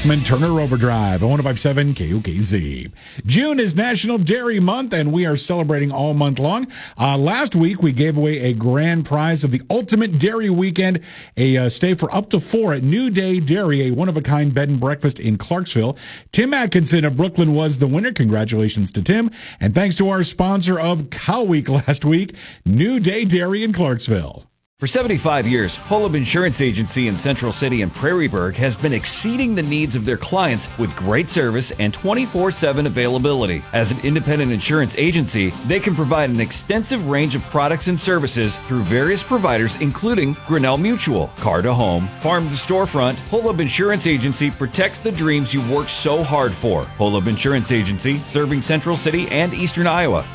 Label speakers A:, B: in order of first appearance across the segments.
A: Bachman Turner Overdrive on 105.7 KOKZ. June is National Dairy Month, and we are celebrating all month long. Last week, we gave away a grand prize of the Ultimate Dairy Weekend, a stay for up to 4 at New Day Dairy, a one-of-a-kind bed and breakfast in Clarksville. Tim Atkinson of Brooklyn was the winner. Congratulations to Tim. And thanks to our sponsor of Cow Week last week, New Day Dairy in Clarksville.
B: For 75 years, Holub Insurance Agency in Central City and Prairieburg has been exceeding the needs of their clients with great service and 24/7 availability. As an independent insurance agency, they can provide an extensive range of products and services through various providers, including Grinnell Mutual, Car to Home, Farm to Storefront. Holub Insurance Agency protects the dreams you worked so hard for. Holub Insurance Agency, serving Central City and Eastern Iowa,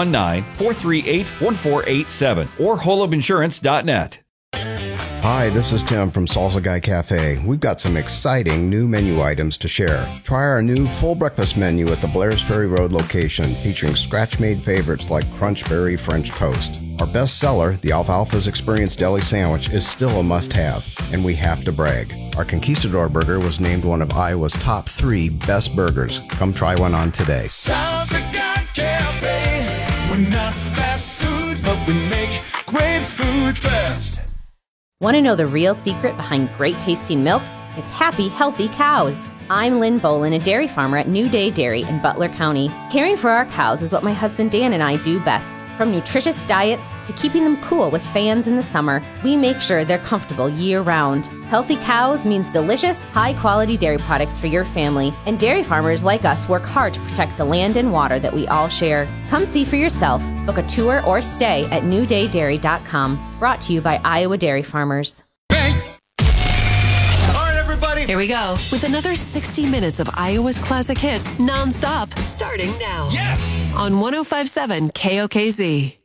B: 319-438-1487 or holubinsurance.net.
C: Hi, this is Tim from Salsa Guy Cafe. We've got some exciting new menu items to share. Try our new full breakfast menu at the Blair's Ferry Road location, featuring scratch-made favorites like Crunchberry French Toast. Our best seller, the Alfalfa's Experience Deli Sandwich, is still a must-have, and we have to brag. Our Conquistador Burger was named one of Iowa's top 3 best burgers. Come try one on today.
D: Salsa Guy Cafe. We're not fast food, but we make great food fast.
E: Want to know the real secret behind great tasting milk? It's happy, healthy cows. I'm Lynn Bolin, a dairy farmer at New Day Dairy in Butler County. Caring for our cows is what my husband Dan and I do best. From nutritious diets to keeping them cool with fans in the summer, we make sure they're comfortable year-round. Healthy cows means delicious, high-quality dairy products for your family, and dairy farmers like us work hard to protect the land and water that we all share. Come see for yourself. Book a tour or stay at newdaydairy.com. Brought to you by Iowa Dairy Farmers.
F: Here we go with another 60 minutes of Iowa's classic hits nonstop, starting now.
D: Yes!
F: On 105.7 KOKZ.